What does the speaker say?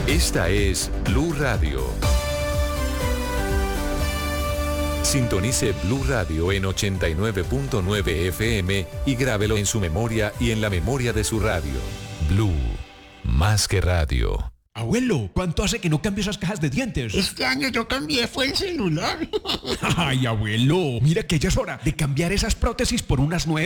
Esta es Blue Radio. Sintonice Blue Radio en 89.9 FM y grábelo en su memoria y en la memoria de su radio. Blue, más que radio. Abuelo, ¿cuánto hace que no cambio esas cajas de dientes? Este año yo cambié, fue el celular. Ay, abuelo, mira que ya es hora de cambiar esas prótesis por unas nuevas.